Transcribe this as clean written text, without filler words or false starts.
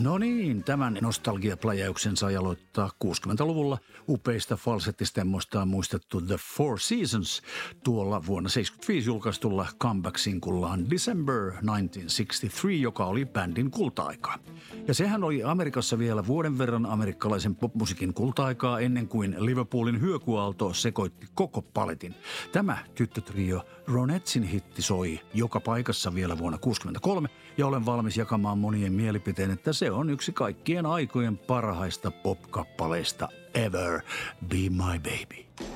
No niin, tämän nostalgiapläjäyksen sai aloittaa 60-luvulla upeista falsettistemmoistaan muistettu The Four Seasons tuolla vuonna 1975 julkaistulla comeback-sinkullaan December 1963, joka oli bändin kulta-aikaa. Ja sehän oli Amerikassa vielä vuoden verran amerikkalaisen popmusiikin kulta-aikaa ennen kuin Liverpoolin hyökyaalto sekoitti koko paletin. Tämä tyttötrio Ronettsin hitti soi joka paikassa vielä vuonna 1963 ja olen valmis jakamaan monien mielipiteen, että se on yksi kaikkien aikojen parhaista pop-kappaleista ever. Be My Baby.